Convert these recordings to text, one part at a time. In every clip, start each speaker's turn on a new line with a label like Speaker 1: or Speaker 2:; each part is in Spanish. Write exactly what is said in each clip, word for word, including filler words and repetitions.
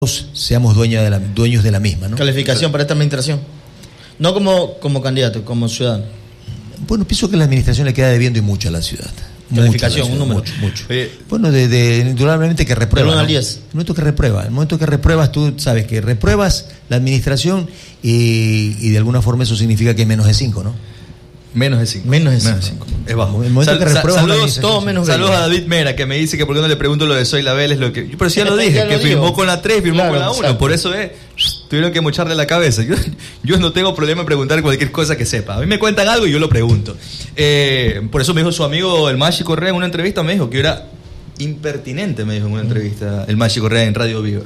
Speaker 1: seamos dueños de la, dueños de la misma, ¿no?
Speaker 2: Calificación para esta administración. No como, como candidato, como ciudadano.
Speaker 1: Bueno, pienso que la administración le queda debiendo y mucho a la ciudad.
Speaker 2: Calificación,
Speaker 1: mucho,
Speaker 2: un número.
Speaker 1: Mucho, mucho. Eh, bueno, de, de, indudablemente que reprueba.
Speaker 2: Del uno al
Speaker 1: ¿no?
Speaker 2: diez.
Speaker 1: El momento que reprueba. El momento que repruebas, tú sabes que repruebas la administración y, y de alguna forma eso significa que es menos de cinco, ¿no?
Speaker 3: Menos de cinco.
Speaker 2: Menos de cinco.
Speaker 3: Es bajo.
Speaker 1: El momento
Speaker 3: Sal,
Speaker 1: que repruebas
Speaker 3: saludos,
Speaker 2: todo menos
Speaker 3: saludos a David Mera, que me dice que por qué no le pregunto lo de Soy la Vélez, lo que. Pero sí ya lo dije, ya que lo firmó digo. Con la tres, firmó claro, con la uno. Por eso es. Tuvieron que mocharle la cabeza. Yo, yo no tengo problema en preguntar cualquier cosa que sepa. A mí me cuentan algo y yo lo pregunto. Eh, por eso me dijo su amigo el Machi Correa en una entrevista, me dijo que era impertinente, me dijo en una entrevista el Machi Correa en Radio Viva.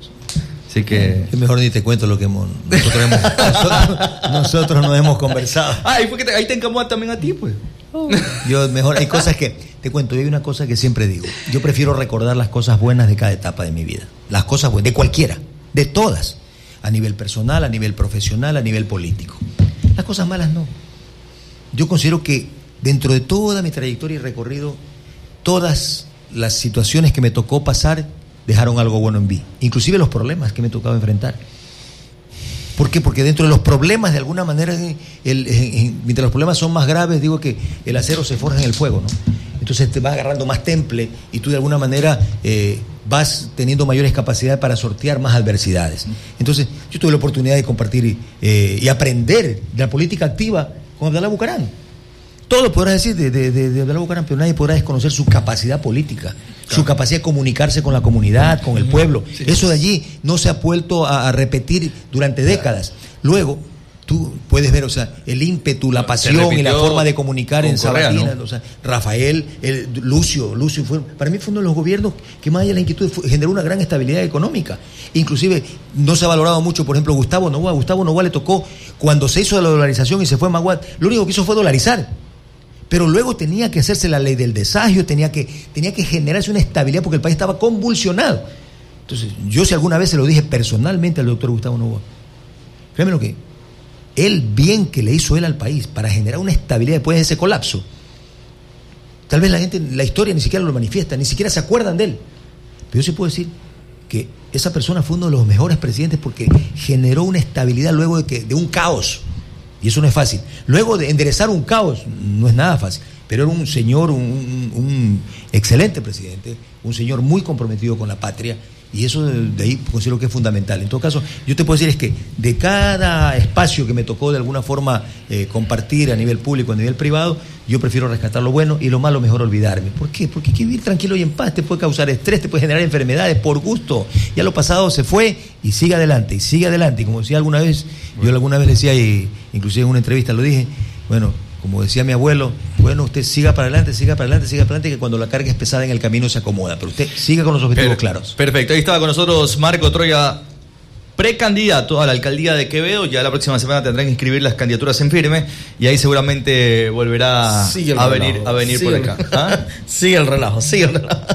Speaker 3: Así que...
Speaker 1: Es mejor ni te cuento lo que hemos, nosotros, hemos, nosotros, nosotros nos hemos conversado.
Speaker 3: Ah, y fue que te, ahí te encamó también a ti, pues.
Speaker 1: Oh. Yo mejor, hay cosas que, te cuento, hay una cosa que siempre digo. Yo prefiero recordar las cosas buenas de cada etapa de mi vida. Las cosas buenas, de cualquiera, de todas. A nivel personal, a nivel profesional, a nivel político. Las cosas malas no. Yo considero que dentro de toda mi trayectoria y recorrido, todas las situaciones que me tocó pasar dejaron algo bueno en mí, inclusive los problemas que me tocaba enfrentar. ¿Por qué? Porque dentro de los problemas, de alguna manera, el, el, el, mientras los problemas son más graves, digo que el acero se forja en el fuego, ¿no? Entonces te vas agarrando más temple y tú de alguna manera eh, vas teniendo mayores capacidades para sortear más adversidades. Entonces yo tuve la oportunidad de compartir eh, y aprender de la política activa con Abdalá Bucaram. Todo podrás decir de, de, de, de Abdalá Bucaram, pero nadie podrá desconocer su capacidad política, claro. Su capacidad de comunicarse con la comunidad, con el pueblo. Sí, eso de allí no se ha vuelto a, a repetir durante décadas. Luego, tú puedes ver, o sea, el ímpetu, la pasión y la forma de comunicar en Sabatina, ¿no? O sea, Rafael, el, Lucio, Lucio fue, para mí fue uno de los gobiernos que más allá de la inquietud fue, generó una gran estabilidad económica. Inclusive no se ha valorado mucho, por ejemplo, Gustavo Noboa. Gustavo Noboa le tocó, cuando se hizo la dolarización y se fue a Maguat, lo único que hizo fue dolarizar. Pero luego tenía que hacerse la ley del desagio, tenía que, tenía que generarse una estabilidad porque el país estaba convulsionado. Entonces, yo si alguna vez se lo dije personalmente al doctor Gustavo Noboa, créeme lo que, el bien que le hizo él al país para generar una estabilidad después de ese colapso, tal vez la gente, la historia ni siquiera lo manifiesta, ni siquiera se acuerdan de él. Pero yo sí puedo decir que esa persona fue uno de los mejores presidentes porque generó una estabilidad luego de, que, de un caos. Y eso no es fácil. Luego de enderezar un caos no es nada fácil. Pero era un señor, un, un, un excelente presidente, un señor muy comprometido con la patria. Y eso de, de ahí considero que es fundamental. En todo caso, yo te puedo decir es que de cada espacio que me tocó de alguna forma eh, compartir a nivel público, a nivel privado, yo prefiero rescatar lo bueno y lo malo mejor olvidarme. ¿Por qué? Porque hay que vivir tranquilo y en paz. Te puede causar estrés, te puede generar enfermedades por gusto. Ya lo pasado se fue y sigue adelante, y sigue adelante. Y como decía alguna vez, bueno. yo alguna vez decía, y inclusive en una entrevista lo dije, bueno, como decía mi abuelo, bueno, usted siga para adelante, siga para adelante, siga para adelante, que cuando la carga es pesada en el camino se acomoda, pero usted siga con los objetivos
Speaker 3: Perfecto.
Speaker 1: claros.
Speaker 3: Perfecto, ahí estaba con nosotros Marco Troya, precandidato a la alcaldía de Quevedo. Ya la próxima semana tendrán que inscribir las candidaturas en firme y ahí seguramente volverá a venir, a venir
Speaker 2: sigue
Speaker 3: por acá. ¿Ah?
Speaker 2: Sigue el relajo, sigue el relajo.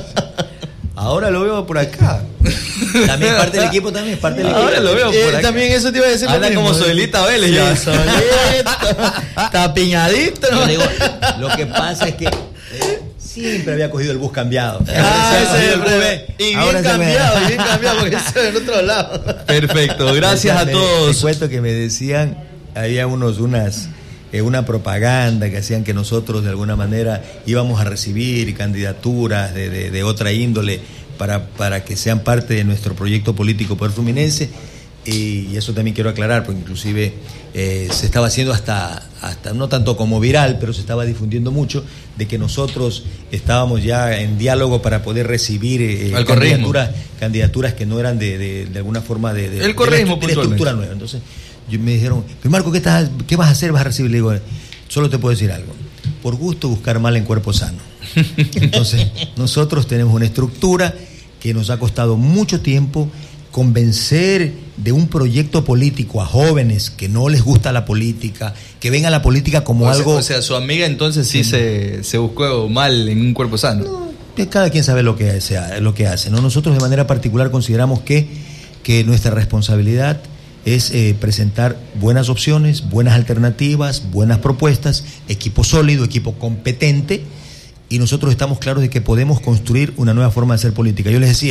Speaker 3: Ahora lo veo por acá.
Speaker 1: También parte del equipo, también es parte del equipo.
Speaker 3: Ahora lo veo por
Speaker 2: eh,
Speaker 3: acá.
Speaker 2: También eso te iba a decir.
Speaker 3: Anda como Solita Vélez ya.
Speaker 2: Sí, Solito, tapiñadito.
Speaker 1: Yo digo, lo que pasa es que eh, siempre había cogido el bus cambiado.
Speaker 2: Ah, ese
Speaker 1: el bus,
Speaker 2: y bien Ahora cambiado, me... bien cambiado, porque eso es en otro lado.
Speaker 3: Perfecto, gracias a todos.
Speaker 1: Te cuento que me decían, había unos, unas... Eh, una propaganda que hacían que nosotros de alguna manera íbamos a recibir candidaturas de, de, de otra índole para, para que sean parte de nuestro proyecto político Poder Fluminense, y, y eso también quiero aclarar, porque inclusive eh, se estaba haciendo hasta, hasta, no tanto como viral, pero se estaba difundiendo mucho, de que nosotros estábamos ya en diálogo para poder recibir eh, candidaturas, candidaturas que no eran de, de, de alguna forma de, de,
Speaker 3: El correísmo,
Speaker 1: de, la, de la estructura nueva. Entonces me dijeron, pero Marco, ¿qué, estás, ¿qué vas a hacer? ¿Vas a recibir? Le digo, solo te puedo decir algo. Por gusto buscar mal en cuerpo sano. Entonces, nosotros tenemos una estructura que nos ha costado mucho tiempo convencer de un proyecto político a jóvenes que no les gusta la política, que ven a la política como
Speaker 3: o
Speaker 1: algo...
Speaker 3: Sea, o sea, su amiga entonces sí, sí. Se, se buscó mal en un cuerpo sano.
Speaker 1: No, cada quien sabe lo que, sea, lo que hace, ¿no? Nosotros de manera particular consideramos que, que nuestra responsabilidad es eh, presentar buenas opciones, buenas alternativas, buenas propuestas, equipo sólido, equipo competente, y nosotros estamos claros de que podemos construir una nueva forma de hacer política. Yo les decía,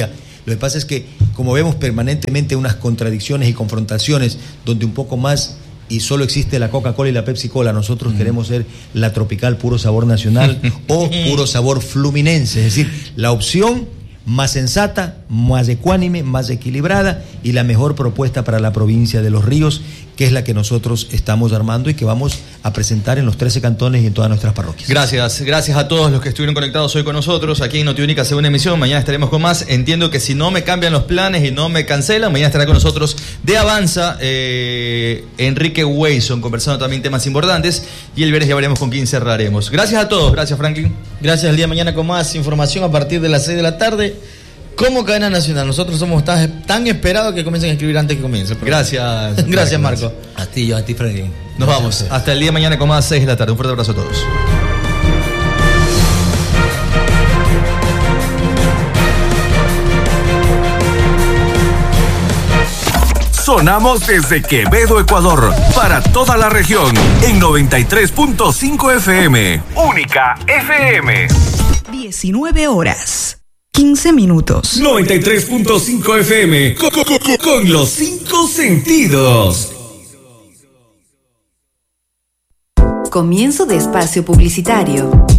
Speaker 1: Lo que pasa es que, como vemos permanentemente unas contradicciones y confrontaciones donde un poco más y solo existe la Coca-Cola y la Pepsi-Cola, nosotros mm. queremos ser la Tropical Puro Sabor Nacional o Puro Sabor Fluminense, es decir, la opción más sensata, más ecuánime, más equilibrada y la mejor propuesta para la provincia de Los Ríos, que es la que nosotros estamos armando y que vamos a presentar en los trece cantones y en todas nuestras parroquias.
Speaker 3: Gracias, gracias a todos los que estuvieron conectados hoy con nosotros aquí en Notiúnica Segunda Emisión. Mañana estaremos con más. Entiendo que si no me cambian los planes y no me cancelan, mañana estará con nosotros de Avanza eh, Enrique Wayson, conversando también temas importantes, y el viernes ya veremos con quién cerraremos. Gracias a todos, gracias Franklin.
Speaker 2: Gracias, el día de mañana con más información a partir de las seis de la tarde. Como cadena nacional, nosotros somos tan, tan esperados que comiencen a escribir antes que comience.
Speaker 3: Gracias.
Speaker 2: Gracias, Marco.
Speaker 1: A ti, yo, a ti, Franklin.
Speaker 3: Nos vamos. Hasta el día de mañana con más, seis de la tarde. Un fuerte abrazo a todos.
Speaker 4: Sonamos desde Quevedo, Ecuador, para toda la región, en noventa y tres punto cinco F M. Única F M.
Speaker 5: diecinueve horas. quince minutos.
Speaker 4: noventa y tres punto cinco F M. Con, con, con, con los cinco sentidos.
Speaker 5: Comienzo de espacio publicitario.